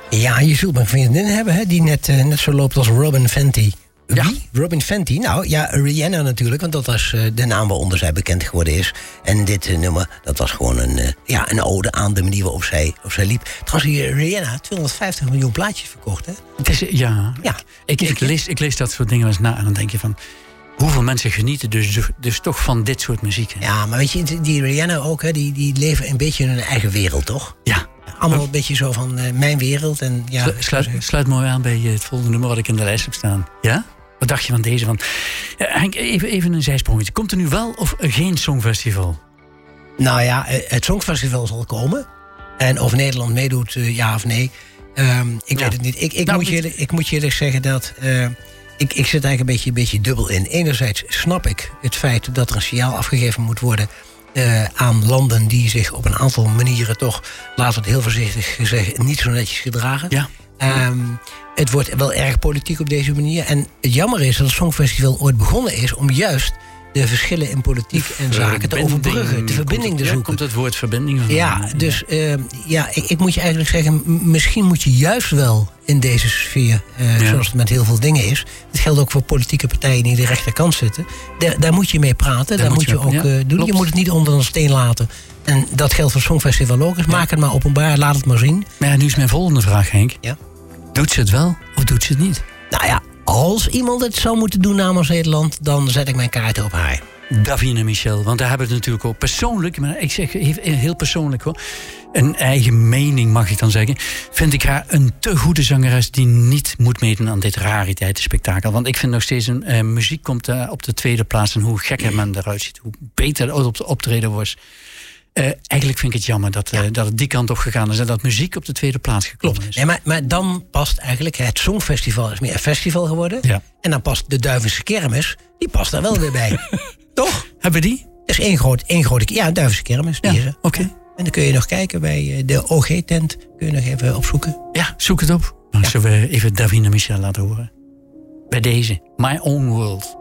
Ja, je zult een vriendin hebben, hè, die net zo loopt als Robin Fenty. Ja. Wie? Robin Fenty? Nou ja, Rihanna natuurlijk, want dat was de naam waaronder zij bekend geworden is. En dit nummer, dat was gewoon een ode aan de manier waarop zij liep. Trouwens, die Rihanna, 250 miljoen plaatjes verkocht, hè? Het is, ja. Ik lees dat soort dingen eens na en dan denk je van... Hoeveel mensen genieten dus toch van dit soort muziek. Hè? Ja, maar weet je, die Rihanna ook, hè, die leven een beetje in hun eigen wereld, toch? Ja. Allemaal een beetje zo van mijn wereld. En, ja, sluit mooi aan bij het volgende nummer wat ik in de lijst heb staan. Ja? Wat dacht je van deze? Henk, even een zijsprongetje. Komt er nu wel of geen Songfestival? Nou ja, het Songfestival zal komen. En of Nederland meedoet, ja of nee. Ik weet het niet. Ik moet je eerlijk zeggen dat... Ik zit eigenlijk een beetje dubbel in. Enerzijds snap ik het feit dat er een signaal afgegeven moet worden... aan landen die zich op een aantal manieren toch... laten we het heel voorzichtig gezegd, niet zo netjes gedragen. Ja. Het wordt wel erg politiek op deze manier. En het jammer is dat het Songfestival ooit begonnen is... om juist de verschillen in politiek en zaken te overbruggen. De verbinding te zoeken. Komt het woord verbinding van? Ja, dus ik moet je eigenlijk zeggen... misschien moet je juist wel in deze sfeer... zoals het met heel veel dingen is... dat geldt ook voor politieke partijen die de rechterkant zitten... daar moet je mee praten, daar moet je ook doen. Klopt. Je moet het niet onder een steen laten... En dat geldt voor het Songfestival ook eens. Ja. Maak het maar openbaar, laat het maar zien. Maar ja, nu is mijn volgende vraag, Henk. Ja? Doet ze het wel of doet ze het niet? Nou ja, als iemand het zou moeten doen namens Nederland... dan zet ik mijn kaarten op haar. Davina Michel, want daar hebben we het natuurlijk ook persoonlijk... maar ik zeg heel persoonlijk hoor... een eigen mening mag ik dan zeggen... vind ik haar een te goede zangeres... die niet moet meedoen aan dit rariteitenspektakel. Want ik vind nog steeds... muziek komt op de tweede plaats... en hoe gekker men eruit ziet... hoe beter het op de optreden was... eigenlijk vind ik het jammer dat het die kant op gegaan is... en dat muziek op de tweede plaats geklommen is. Nee, maar dan past eigenlijk het Songfestival... is meer een festival geworden. Ja. En dan past de Duivense Kermis... die past daar wel weer bij. Toch? Hebben we die? Dat is één grote... Ja, Duivense Kermis. Die is er. Oké. En dan kun je nog kijken bij de OG-tent. Kun je nog even opzoeken. Ja, zoek het op. Dan zullen we even Davina Michel laten horen. Bij deze. My Own World.